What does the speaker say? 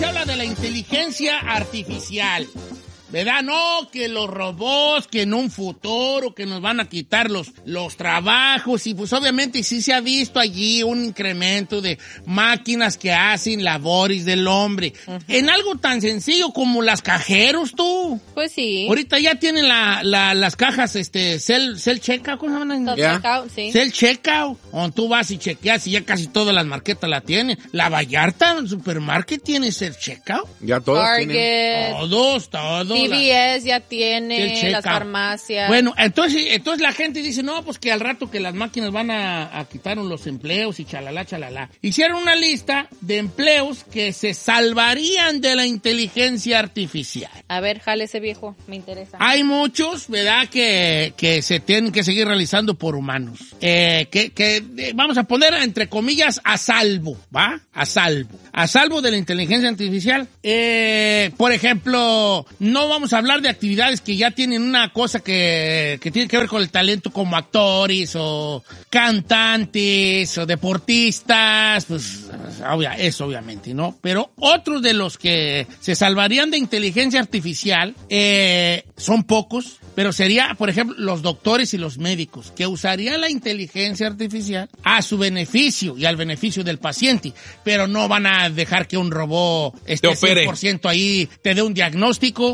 se habla de la inteligencia artificial, ¿verdad? No, que los robots, que en un futuro, que nos van a quitar los trabajos, y pues obviamente sí se ha visto allí un incremento de máquinas que hacen labores del hombre. Uh-huh. En algo tan sencillo como las cajeros, tú. Pues sí. Ahorita ya tienen las cajas, self-checkout, ¿cómo se llaman? Checkout, sí. Self-checkout, donde tú vas y chequeas y ya casi todas las marquetas la tienen. La Vallarta, el supermarket, tiene self-checkout. Ya todas Target, tienen. Todos. CVS ya tiene, las farmacias. Bueno, entonces la gente dice, no, pues que al rato que las máquinas van a quitar los empleos y chalala. Hicieron una lista de empleos que se salvarían de la inteligencia artificial. A ver, jale ese viejo, me interesa. Hay muchos, ¿verdad?, que se tienen que seguir realizando por humanos. Vamos a poner, entre comillas, a salvo, ¿va? A salvo de la inteligencia artificial. Por ejemplo, no vamos a hablar de actividades que ya tienen una cosa que tiene que ver con el talento, como actores o cantantes o deportistas, pues eso obviamente, ¿no? Pero otros de los que se salvarían de inteligencia artificial son pocos, pero sería, por ejemplo, los doctores y los médicos, que usarían la inteligencia artificial a su beneficio y al beneficio del paciente, pero no van a dejar que un robot esté 100% ahí, te dé un diagnóstico